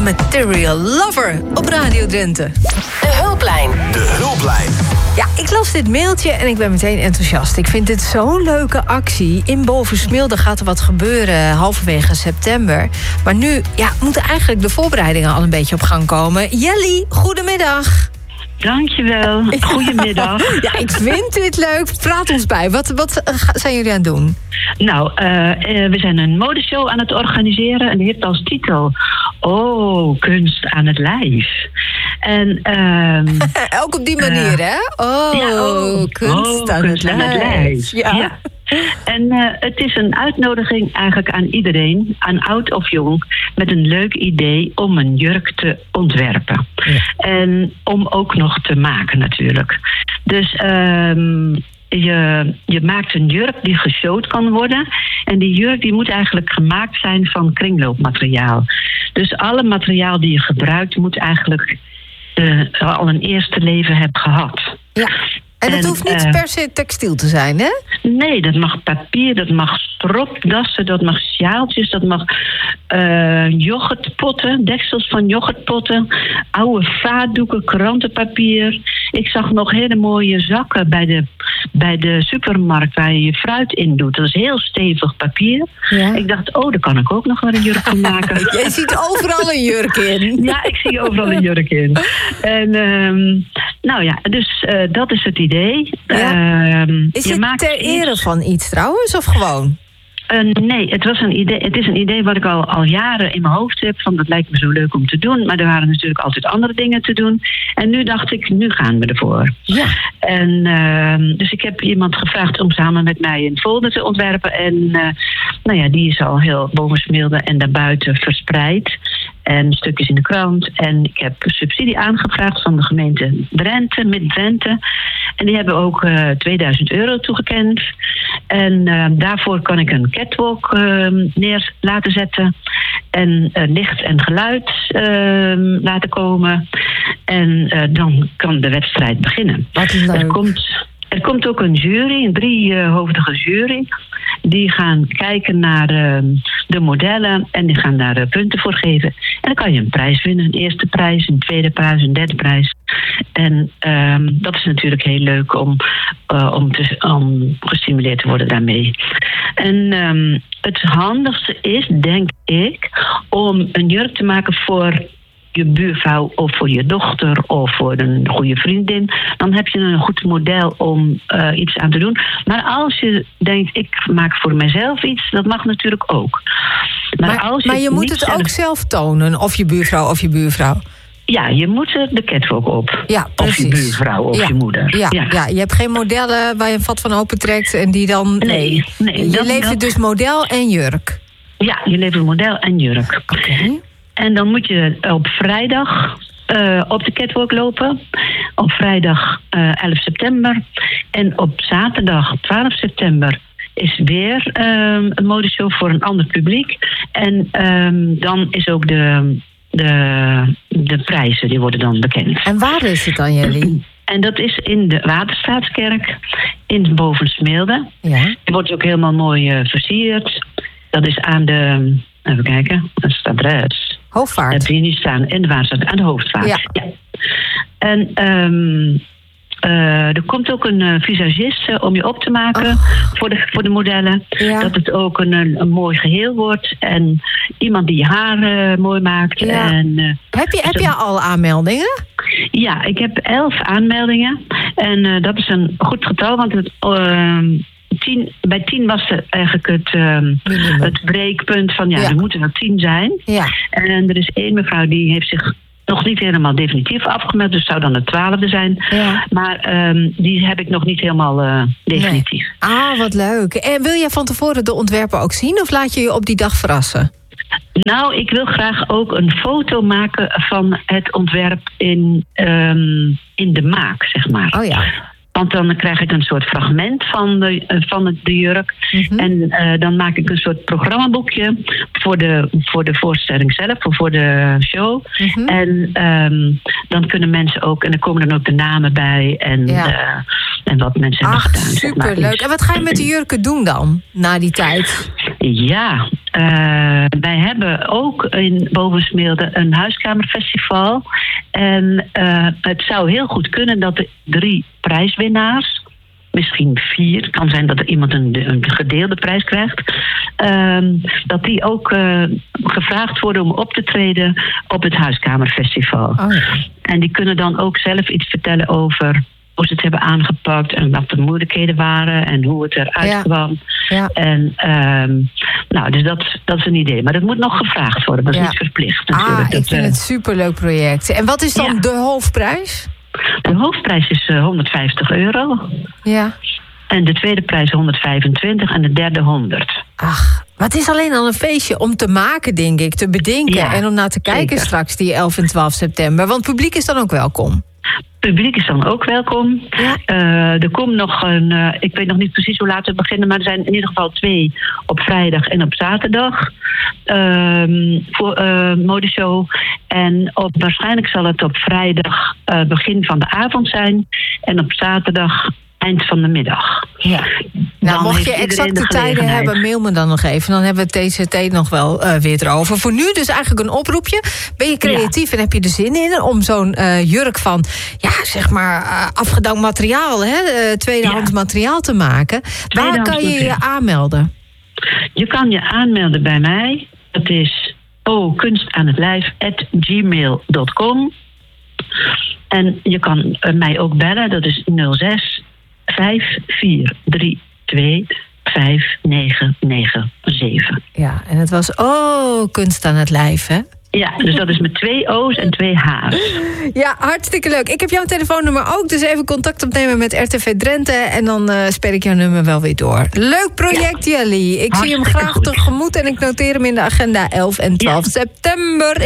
Material Lover op Radio Drenthe. De hulplijn. De hulplijn. Ja, ik las dit mailtje en ik ben meteen enthousiast. Ik vind dit zo'n leuke actie. In Bovensmilde gaat er wat gebeuren halverwege september. Maar nu moeten eigenlijk de voorbereidingen al een beetje op gang komen. Jelly, goedemiddag. Dankjewel. Goedemiddag. Ja, ik vind dit leuk. Praat ons bij. Wat zijn jullie aan het doen? Nou, we zijn een modeshow aan het organiseren. En die heeft als titel... Oh, kunst aan het lijf. En, ook op die manier, hè? Kunst aan het lijf. Ja. En het is een uitnodiging eigenlijk aan iedereen, aan oud of jong, met een leuk idee om een jurk te ontwerpen. Ja. En om ook nog te maken natuurlijk. Dus je maakt een jurk die geshowd kan worden. En die jurk die moet eigenlijk gemaakt zijn van kringloopmateriaal. Dus alle materiaal die je gebruikt moet eigenlijk al een eerste leven hebben gehad. Ja. En het hoeft niet per se textiel te zijn, hè? Nee, dat mag papier, dat mag stropdassen, dat mag sjaaltjes, dat mag yoghurtpotten, deksels van yoghurtpotten, oude vaatdoeken, krantenpapier. Ik zag nog hele mooie zakken bij de supermarkt waar je fruit in doet. Dat is heel stevig papier. Ja. Ik dacht, daar kan ik ook nog wel een jurk van maken. Jij ziet overal een jurk in. Ja, ik zie overal een jurk in. En dus dat is het idee. Ja. Is het ter ere van iets trouwens, of gewoon? Nee, het is een idee wat ik al jaren in mijn hoofd heb. Van dat lijkt me zo leuk om te doen. Maar er waren natuurlijk altijd andere dingen te doen. En nu dacht ik, nu gaan we ervoor. Ja. En dus ik heb iemand gevraagd om samen met mij een folder te ontwerpen. En die is al heel Bovensmilde en daarbuiten verspreid. En stukjes in de krant. En ik heb subsidie aangevraagd van de gemeente Drenthe, Mid-Drenthe. En die hebben ook €2000 toegekend. En daarvoor kan ik een catwalk neer laten zetten. En licht en geluid laten komen. En dan kan de wedstrijd beginnen. Wat leuk. Er komt ook een jury, een 3-hoofdige jury. Die gaan kijken naar de modellen en die gaan daar punten voor geven. En dan kan je een prijs winnen. Een eerste prijs, een tweede prijs, een derde prijs. En dat is natuurlijk heel leuk om gestimuleerd te worden daarmee. En het handigste is, denk ik, om een jurk te maken voor je buurvrouw of voor je dochter of voor een goede vriendin. Dan heb je een goed model om iets aan te doen. Maar als je denkt, ik maak voor mezelf iets, dat mag natuurlijk ook. Maar je moet het ook zelf tonen, of je buurvrouw of je buurvrouw. Ja, je moet de catwalk op. Ja, precies. Of je buurvrouw of je moeder. Ja, je hebt geen modellen waar je een vat van opentrekt en die dan... Nee. Je levert dus model en jurk. Ja, je levert model en jurk. Oké. En dan moet je op vrijdag op de catwalk lopen. Op vrijdag 11 september. En op zaterdag 12 september is weer een modeshow voor een ander publiek. En dan is ook de prijzen, die worden dan bekend. En waar is het dan, Jelly? En dat is in de Waterstaatskerk in Bovensmilde. Ja. Die wordt ook helemaal mooi versierd. Dat is aan de... Even kijken, dat is het adres. Hoofdvaart. Dat heb je niet staan. In de Waterstad, aan de Hoofdvaart. Ja. En er komt ook een visagist om je op te maken voor de modellen. Ja. Dat het ook een mooi geheel wordt. En iemand die je haar mooi maakt. Ja. En, heb je al aanmeldingen? Ja, ik heb 11 aanmeldingen. En dat is een goed getal, want bij 10 was er eigenlijk het breekpunt van er moeten er 10 zijn. Ja. En er is 1 mevrouw die heeft zich nog niet helemaal definitief afgemeld, dus zou dan de 12e zijn. Ja. Maar die heb ik nog niet helemaal definitief. Nee. Ah, wat leuk. En wil jij van tevoren de ontwerpen ook zien of laat je je op die dag verrassen? Nou, ik wil graag ook een foto maken van het ontwerp in de maak, zeg maar. Oh ja. Want dan krijg ik een soort fragment van de jurk. Mm-hmm. En dan maak ik een soort programmaboekje voor de voorstelling zelf, voor de show. Mm-hmm. En dan kunnen mensen ook, en er komen dan ook de namen bij en wat mensen hebben gedaan. Superleuk. En wat ga je met de jurken doen dan, na die tijd? Ja, wij hebben ook in Bovensmilde een huiskamerfestival. En het zou heel goed kunnen dat de 3 prijswinnaars, misschien 4, het kan zijn dat er iemand een gedeelde prijs krijgt, dat die ook gevraagd worden om op te treden op het huiskamerfestival. Oh ja. En die kunnen dan ook zelf iets vertellen over hoe ze het hebben aangepakt en wat de moeilijkheden waren en hoe het eruit kwam. Ja. En dus dat is een idee. Maar dat moet nog gevraagd worden, dat is niet verplicht natuurlijk. Ik vind het een superleuk project. En wat is dan de hoofdprijs? De hoofdprijs is €150. Ja. En de tweede prijs 125 en de derde 100. Ach, maar het is alleen al een feestje om te maken, denk ik, te bedenken en om naar te kijken straks die 11 en 12 september. Want het publiek is dan ook welkom. Het publiek is dan ook welkom. Ja. Er komt nog ik weet nog niet precies hoe laat we beginnen, maar er zijn in ieder geval 2 op vrijdag en op zaterdag voor modeshow. En waarschijnlijk zal het op vrijdag begin van de avond zijn en op zaterdag eind van de middag. Ja. Nou, mocht je exacte tijden hebben, mail me dan nog even. Dan hebben we het TCT nog wel weer erover. Voor nu dus eigenlijk een oproepje. Ben je creatief en heb je er zin in om zo'n jurk van, afgedankt materiaal, tweedehands materiaal te maken? Waar kan je je aanmelden? Je kan je aanmelden bij mij. Dat is kunstaanhetlijf@gmail.com. En je kan mij ook bellen. Dat is 06 5432 5997. Ja, en het was kunst aan het lijf, hè? Ja, dus dat is met 2 O's en 2 H's. Ja, hartstikke leuk. Ik heb jouw telefoonnummer ook, dus even contact opnemen met RTV Drenthe en dan speel ik jouw nummer wel weer door. Leuk project, Jelly. Ik zie hem graag tegemoet en ik noteer hem in de agenda 11 en 12 september.